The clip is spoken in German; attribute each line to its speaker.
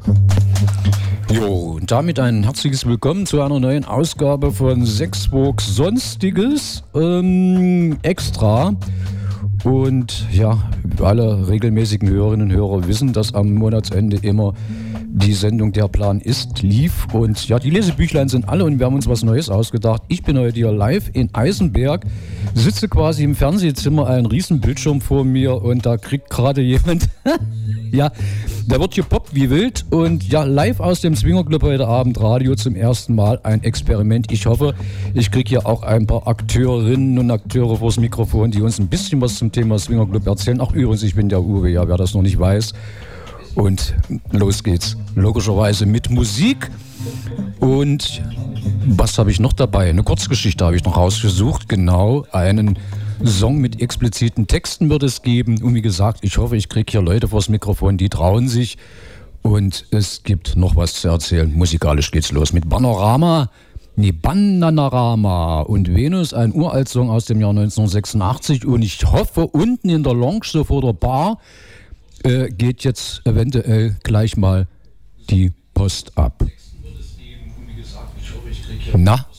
Speaker 1: Jo, und damit ein herzliches Willkommen zu einer neuen Ausgabe von Sechsburg Sonstiges Extra. Und ja, alle regelmäßigen Hörerinnen und Hörer wissen, dass am Monatsende immer die Sendung Der Plan ist lief. Und ja, die Lesebüchlein sind alle und wir haben uns was Neues ausgedacht. Ich bin heute hier live in Eisenberg, sitze quasi im Fernsehzimmer, ein riesen Bildschirm vor mir und da kriegt gerade jemand, ja, da wird gepoppt wie wild und ja, live aus dem Swingerclub heute Abend Radio zum ersten Mal ein Experiment. Ich hoffe, ich kriege hier auch ein paar Akteurinnen und Akteure vors Mikrofon, die uns ein bisschen was zum Thema Swingerclub erzählen. Ach übrigens, ich bin der Uwe, ja, wer das noch nicht weiß. Und los geht's, logischerweise mit Musik. Und was habe ich noch dabei? Eine Kurzgeschichte habe ich noch rausgesucht, genau, einen Song mit expliziten Texten wird es geben. Und wie gesagt, ich hoffe, ich kriege hier Leute vors Mikrofon, die trauen sich. Und es gibt noch was zu erzählen. Musikalisch geht's los mit Bananarama und Venus, ein Uraltsong aus dem Jahr 1986. Und ich hoffe, unten in der Lounge, so vor der Bar, geht jetzt eventuell gleich mal die Post ab. Na?